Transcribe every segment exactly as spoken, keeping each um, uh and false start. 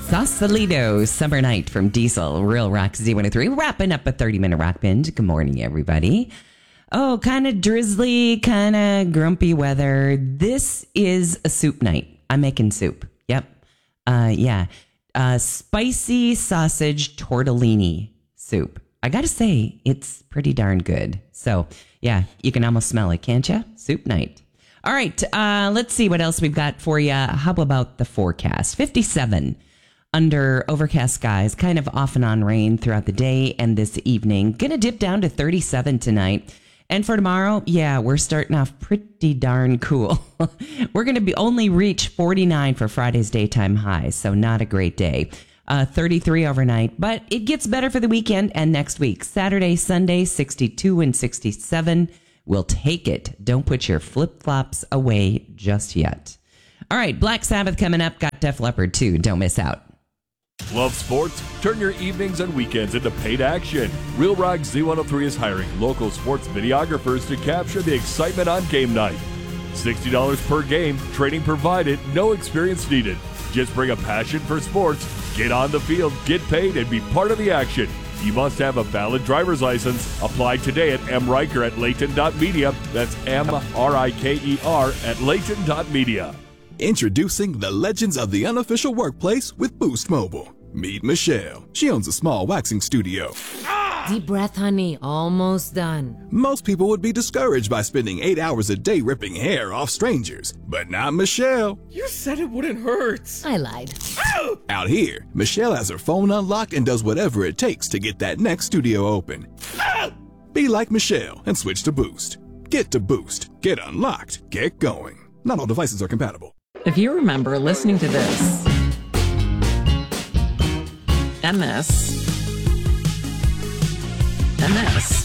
Sausalito, Summer Night from Diesel, Real Rock Z one oh three. Wrapping up a thirty-minute rock binge. Good morning, everybody. Oh, kind of drizzly, kind of grumpy weather. This is a soup night. I'm making soup. Yep. Uh, yeah. Uh, spicy sausage tortellini soup. I got to say, it's pretty darn good. So, yeah, you can almost smell it, can't you? Soup night. All right, uh, let's see what else we've got for you. How about the forecast? fifty-seven under overcast skies, kind of off and on rain throughout the day and this evening. Going to dip down to thirty-seven tonight. And for tomorrow, yeah, we're starting off pretty darn cool. We're going to be only reach forty-nine for Friday's daytime high, so not a great day. Uh, thirty-three overnight, but it gets better for the weekend and next week. Saturday, Sunday, sixty-two and sixty-seven. We'll take it. Don't put your flip-flops away just yet. All right, Black Sabbath coming up. Got Def Leppard, too. Don't miss out. Love sports? Turn your evenings and weekends into paid action. Real Rock Z one oh three is hiring local sports videographers to capture the excitement on game night. sixty dollars per game, training provided, no experience needed. Just bring a passion for sports, get on the field, get paid, and be part of the action. You must have a valid driver's license. Apply today at M. Riker at Layton dot media. That's M R I K E R at Layton dot media. Introducing the legends of the unofficial workplace with Boost Mobile. Meet Michelle. She owns a small waxing studio. Deep breath, honey. Almost done. Most people would be discouraged by spending eight hours a day ripping hair off strangers, but not Michelle. You said it wouldn't hurt. I lied. Out here, Michelle has her phone unlocked and does whatever it takes to get that next studio open. Be like Michelle and switch to Boost. Get to Boost. Get unlocked. Get going. Not all devices are compatible. If you remember listening to this and this and this,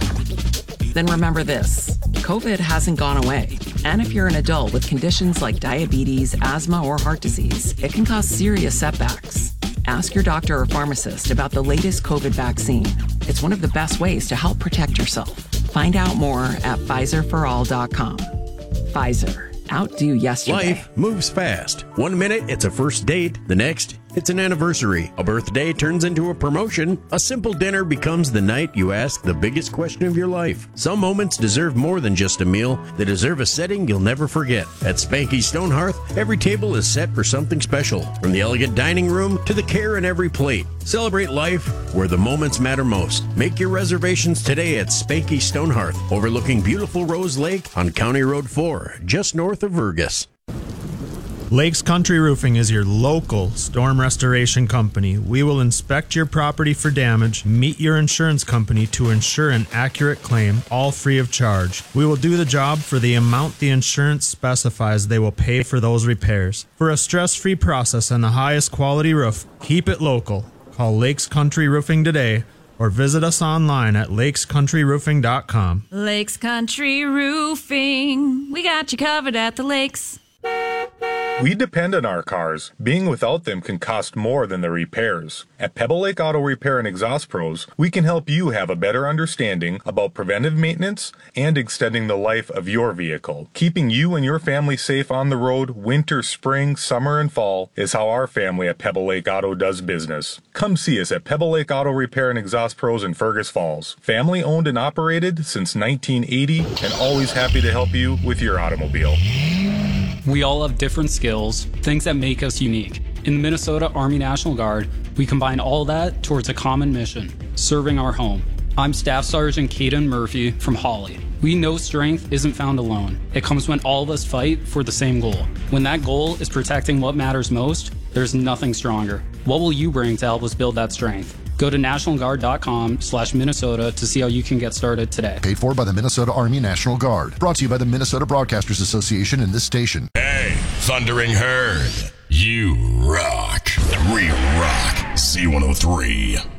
then remember this. COVID hasn't gone away. And if you're an adult with conditions like diabetes, asthma, or heart disease, it can cause serious setbacks. Ask your doctor or pharmacist about the latest COVID vaccine. It's one of the best ways to help protect yourself. Find out more at Pfizer for all dot com. Pfizer. Outdo yesterday. Life moves fast. One minute, it's a first date. The next, it's an anniversary. A birthday turns into a promotion. A simple dinner becomes the night you ask the biggest question of your life. Some moments deserve more than just a meal. They deserve a setting you'll never forget. At Spanky Stone Hearth, every table is set for something special. From the elegant dining room to the care in every plate. Celebrate life where the moments matter most. Make your reservations today at Spanky Stone Hearth, overlooking beautiful Rose Lake on County Road four, just north of Vergas. Lakes Country Roofing is your local storm restoration company. We will inspect your property for damage, meet your insurance company to ensure an accurate claim, all free of charge. We will do the job for the amount the insurance specifies they will pay for those repairs. For a stress-free process and the highest quality roof, keep it local. Call Lakes Country Roofing today or visit us online at lakes country roofing dot com. Lakes Country Roofing. We got you covered at the lakes. We depend on our cars. Being without them can cost more than the repairs. At Pebble Lake Auto Repair and Exhaust Pros, we can help you have a better understanding about preventive maintenance and extending the life of your vehicle. Keeping you and your family safe on the road winter, spring, summer, and fall is how our family at Pebble Lake Auto does business. Come see us at Pebble Lake Auto Repair and Exhaust Pros in Fergus Falls. Family owned and operated since nineteen eighty and always happy to help you with your automobile. We all have different skills, things that make us unique. In the Minnesota Army National Guard, we combine all that towards a common mission, serving our home. I'm Staff Sergeant Caden Murphy from Hawley. We know strength isn't found alone. It comes when all of us fight for the same goal. When that goal is protecting what matters most, there's nothing stronger. What will you bring to help us build that strength? Go to national guard dot com slash Minnesota to see how you can get started today. Paid for by the Minnesota Army National Guard. Brought to you by the Minnesota Broadcasters Association and this station. Hey, Thundering Herd, you rock. We rock Z one oh three.